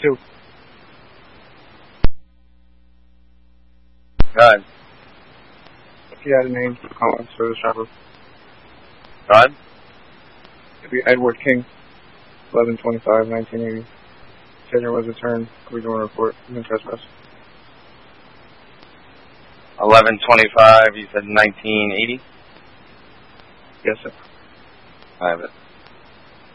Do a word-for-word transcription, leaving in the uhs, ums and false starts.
two. Go ahead. If you had a name on service driver. Go ahead. It'd be Edward King, eleven twenty-five nineteen eighty. Failure was returned. We're doing a report. No trespass. eleven twenty-five, you said nineteen eighty? Yes, sir. I have it.